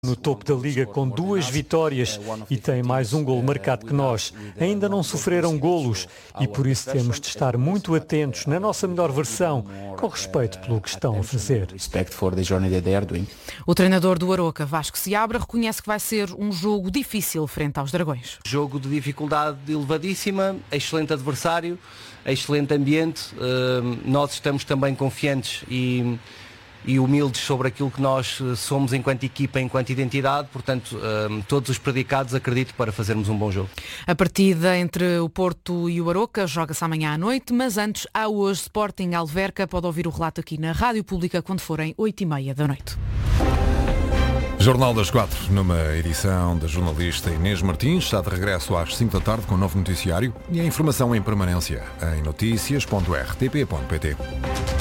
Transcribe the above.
No topo da Liga com 2 vitórias e tem mais um golo marcado que nós. Ainda não sofreram golos e por isso temos de estar muito atentos na nossa melhor versão, com respeito pelo que estão a fazer. O treinador do Aroca, Vasco Seabra, reconhece que vai ser um jogo difícil frente aos Dragões. Jogo de dificuldade elevadíssima, excelente adversário, excelente ambiente. Nós estamos também confiantes e humildes sobre aquilo que nós somos enquanto equipa, enquanto identidade, portanto, todos os predicados acredito para fazermos um bom jogo. A partida entre o Porto e o Aroca joga-se amanhã à noite, mas antes há hoje Sporting Alverca. Pode ouvir o relato aqui na Rádio Pública quando forem 8h30 da noite. Jornal das 4, numa edição da jornalista Inês Martins, está de regresso às 5 da tarde com um novo noticiário e a informação em permanência em noticias.rtp.pt.